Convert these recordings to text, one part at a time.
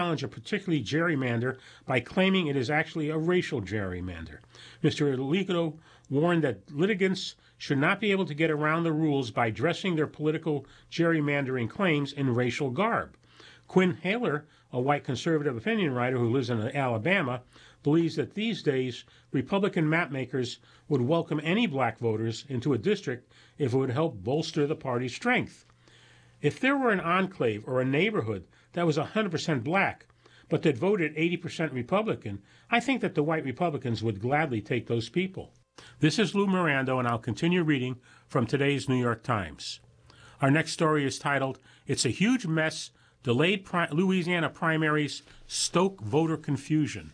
challenge a particular gerrymander by claiming it is actually a racial gerrymander. Mr. Alito warned that litigants should not be able to get around the rules by dressing their political gerrymandering claims in racial garb. Quinn Haler, a white conservative opinion writer who lives in Alabama, believes that these days Republican mapmakers would welcome any black voters into a district if it would help bolster the party's strength. If there were an enclave or a neighborhood that was 100% black, but that voted 80% Republican, I think that the white Republicans would gladly take those people. This is Lou Mirando, and I'll continue reading from today's New York Times. Our next story is titled, "It's a Huge Mess, Delayed Louisiana Primaries Stoke Voter Confusion."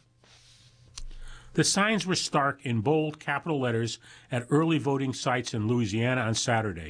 The signs were stark in bold capital letters at early voting sites in Louisiana on Saturday.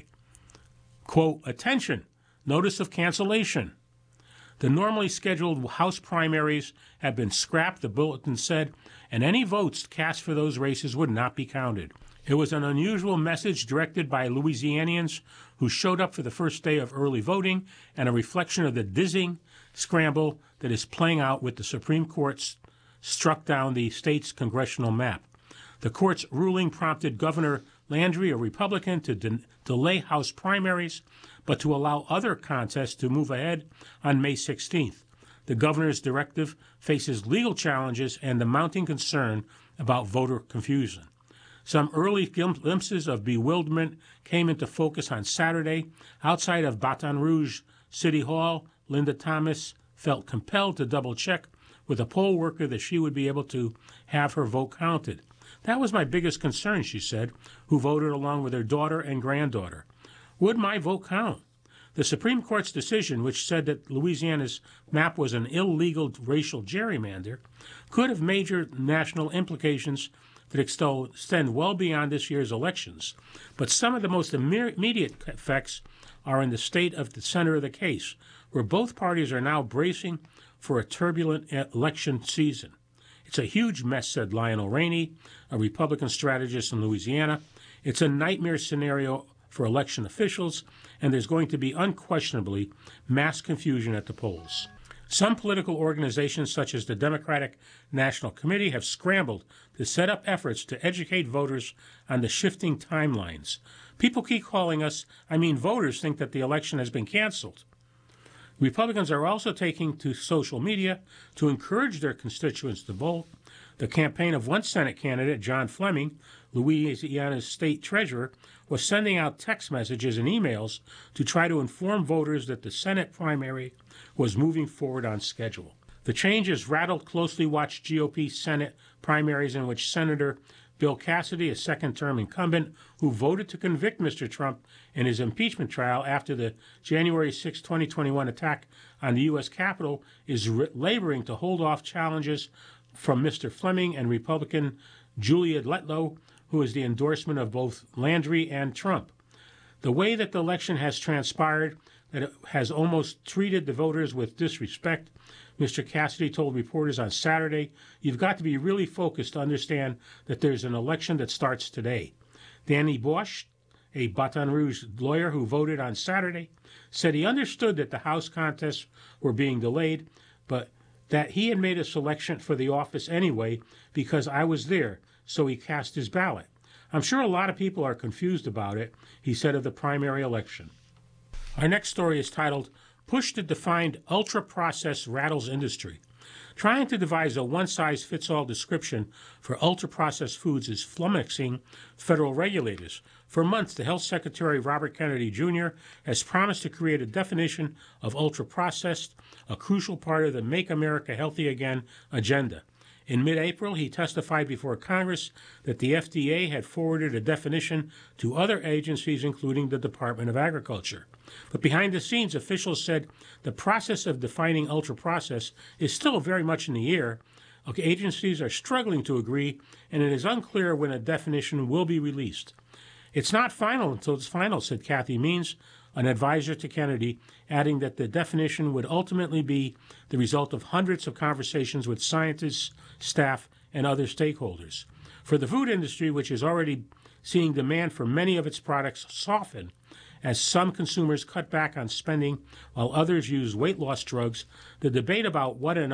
Quote, "Attention, notice of cancellation." The normally scheduled House primaries have been scrapped, the bulletin said, and any votes cast for those races would not be counted. It was an unusual message directed by Louisianians who showed up for the first day of early voting and a reflection of the dizzying scramble that is playing out with the Supreme Court's struck down the state's congressional map. The court's ruling prompted Governor Landry, a Republican, to delay House primaries, but to allow other contests to move ahead on May 16th. The governor's directive faces legal challenges and the mounting concern about voter confusion. Some early glimpses of bewilderment came into focus on Saturday. Outside of Baton Rouge City Hall, Linda Thomas felt compelled to double-check with a poll worker that she would be able to have her vote counted. "That was my biggest concern," she said, who voted along with her daughter and granddaughter. "Would my vote count?" The Supreme Court's decision, which said that Louisiana's map was an illegal racial gerrymander, could have major national implications that extend well beyond this year's elections. But some of the most immediate effects are in the state of the center of the case, where both parties are now bracing for a turbulent election season. "It's a huge mess," said Lionel Rainey, a Republican strategist in Louisiana. "It's a nightmare scenario for election officials, and there's going to be unquestionably mass confusion at the polls." Some political organizations, such as the Democratic National Committee, have scrambled to set up efforts to educate voters on the shifting timelines. "People keep calling us, voters think that the election has been canceled." Republicans are also taking to social media to encourage their constituents to vote. The campaign of one Senate candidate, John Fleming, Louisiana's state treasurer, was sending out text messages and emails to try to inform voters that the Senate primary was moving forward on schedule. The changes rattled closely watched GOP Senate primaries in which Senator Bill Cassidy, a second-term incumbent who voted to convict Mr. Trump in his impeachment trial after the January 6, 2021 attack on the U.S. Capitol, is laboring to hold off challenges from Mr. Fleming and Republican Juliet Letlow, who is the endorsement of both Landry and Trump. The way that the election has transpired, that it has almost treated the voters with disrespect, Mr. Cassidy told reporters on Saturday, "You've got to be really focused to understand that there's an election that starts today." Danny Bosch, a Baton Rouge lawyer who voted on Saturday, said he understood that the House contests were being delayed, but that he had made a selection for the office anyway because I was there, so he cast his ballot. "I'm sure a lot of people are confused about it," he said of the primary election. Our next story is titled, "Push to Define Ultra-Processed Rattles Industry." Trying to devise a one-size-fits-all description for ultra-processed foods is flummoxing federal regulators. For months, the Health Secretary Robert Kennedy Jr. has promised to create a definition of ultra-processed, a crucial part of the Make America Healthy Again agenda. In mid-April, he testified before Congress that the FDA had forwarded a definition to other agencies, including the Department of Agriculture. But behind the scenes, officials said the process of defining ultra-processed is still very much in the air. Agencies are struggling to agree, and it is unclear when a definition will be released. "It's not final until it's final," said Kathy Means, an advisor to Kennedy, adding that the definition would ultimately be the result of hundreds of conversations with scientists, staff, and other stakeholders. For the food industry, which is already seeing demand for many of its products soften, as some consumers cut back on spending while others use weight loss drugs, the debate about what an